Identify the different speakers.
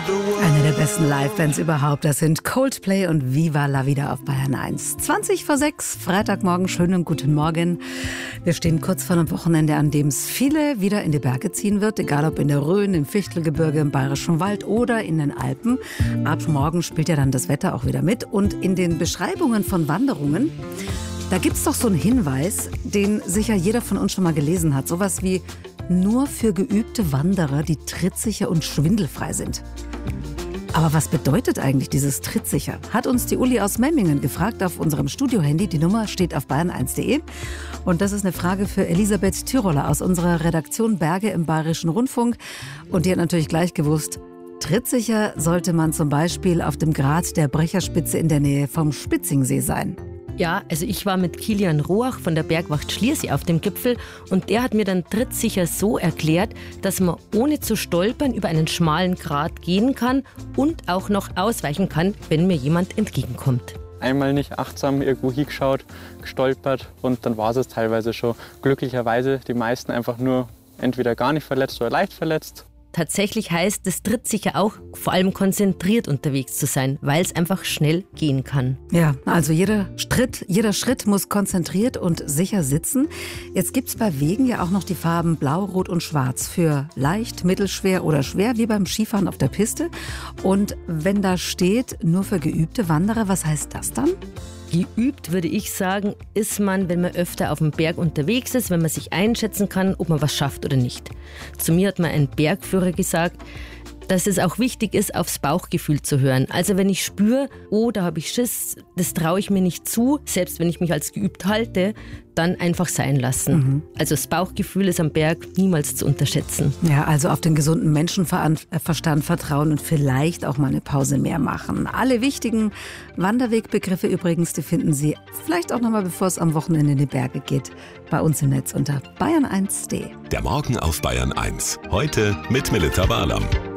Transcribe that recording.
Speaker 1: Eine der besten Live-Bands überhaupt, das sind Coldplay und Viva la Vida auf Bayern 1. 20:06, Freitagmorgen, schönen guten Morgen. Wir stehen kurz vor einem Wochenende, an dem es viele wieder in die Berge ziehen wird, egal ob in der Rhön, im Fichtelgebirge, im Bayerischen Wald oder in den Alpen. Ab morgen spielt ja dann das Wetter auch wieder mit und in den Beschreibungen von Wanderungen, da gibt's doch so einen Hinweis, den sicher jeder von uns schon mal gelesen hat, sowas wie nur für geübte Wanderer, die trittsicher und schwindelfrei sind. Aber was bedeutet eigentlich dieses trittsicher? Hat uns die Uli aus Memmingen gefragt auf unserem Studiohandy. Die Nummer steht auf bayern1.de. Und das ist eine Frage für Elisabeth Tyroller aus unserer Redaktion Berge im Bayerischen Rundfunk. Und die hat natürlich gleich gewusst, trittsicher sollte man zum Beispiel auf dem Grat der Brecherspitze in der Nähe vom Spitzingsee sein.
Speaker 2: Ja, also ich war mit Kilian Roach von der Bergwacht Schliersee auf dem Gipfel und der hat mir dann trittsicher so erklärt, dass man ohne zu stolpern über einen schmalen Grat gehen kann und auch noch ausweichen kann, wenn mir jemand entgegenkommt.
Speaker 3: Einmal nicht achtsam irgendwo hingeschaut, gestolpert und dann war es teilweise schon. Glücklicherweise die meisten einfach nur entweder gar nicht verletzt oder leicht verletzt.
Speaker 2: Tatsächlich heißt es trittsicher auch, vor allem konzentriert unterwegs zu sein, weil es einfach schnell gehen kann.
Speaker 1: Ja, also jeder Schritt muss konzentriert und sicher sitzen. Jetzt gibt's bei Wegen ja auch noch die Farben Blau, Rot und Schwarz für leicht, mittelschwer oder schwer, wie beim Skifahren auf der Piste. Und wenn da steht, nur für geübte Wanderer, was heißt das dann?
Speaker 2: Geübt, würde ich sagen, ist man, wenn man öfter auf dem Berg unterwegs ist, wenn man sich einschätzen kann, ob man was schafft oder nicht. Zu mir hat mal ein Bergführer gesagt, dass es auch wichtig ist, aufs Bauchgefühl zu hören. Also wenn ich spüre, oh, da habe ich Schiss, das traue ich mir nicht zu, selbst wenn ich mich als geübt halte, dann einfach sein lassen. Also das Bauchgefühl ist am Berg niemals zu unterschätzen.
Speaker 1: Ja, also auf den gesunden Menschenverstand vertrauen und vielleicht auch mal eine Pause mehr machen. Alle wichtigen Wanderwegbegriffe übrigens, die finden Sie vielleicht auch nochmal, bevor es am Wochenende in die Berge geht, bei uns im Netz unter bayern1.de.
Speaker 4: Der Morgen auf Bayern 1. Heute mit Melita Barlam.